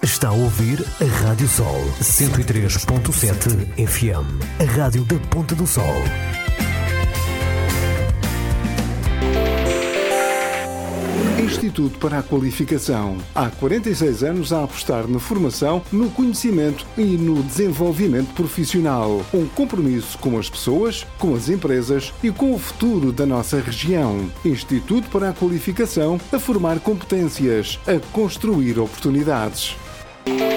Está a ouvir a Rádio Sol 103.7 FM, a rádio da Ponta do Sol. Instituto para a Qualificação. Há 46 anos a apostar na formação, no conhecimento e no desenvolvimento profissional. Um compromisso com as pessoas, com as empresas e com o futuro da nossa região. Instituto para a Qualificação, a formar competências, a construir oportunidades.